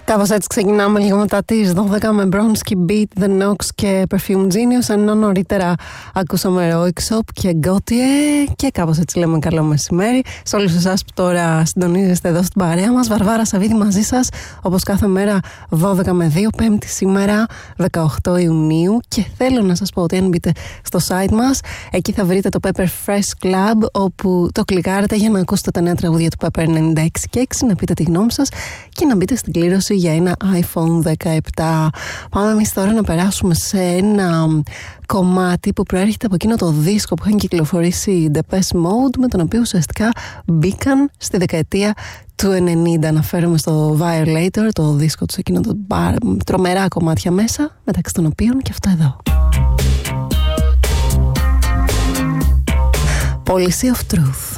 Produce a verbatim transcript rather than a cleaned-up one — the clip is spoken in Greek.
Κάπως έτσι ξεκινάμε λίγο μετά τις δώδεκα με Bronski Beat, The Knox και Perfume Genius, ενώ νωρίτερα ακούσαμε Roixop και Gautier και κάπως έτσι λέμε καλό μεσημέρι σε όλους εσάς που τώρα συντονίζεστε εδώ στην παρέα μας. Βαρβάρα Σαββίδη μαζί σας όπως κάθε μέρα δώδεκα με δύο, Πέμπτη σήμερα δεκαοκτώ Ιουνίου, και θέλω να σας πω ότι αν μπείτε στο site μας εκεί θα βρείτε το Pepper Fresh Club, όπου το κλικάρετε για να ακούσετε τα νέα τραγούδια του Pepper ενενήντα έξι και έξι, να πείτε τη γνώμη σας και να μπείτε στην κλήρωση για ένα άιφον δεκαεπτά. Πάμε εμείς τώρα να περάσουμε σε ένα κομμάτι που προέρχεται από εκείνο το δίσκο που είχαν κυκλοφορήσει οι Depeche Mode, με τον οποίο ουσιαστικά μπήκαν στη δεκαετία του ενενήντα. Αναφέρομαι στο Violator, το δίσκο του, εκείνο το τρομερά κομμάτια μέσα, μεταξύ των οποίων και αυτό εδώ. Policy of Truth.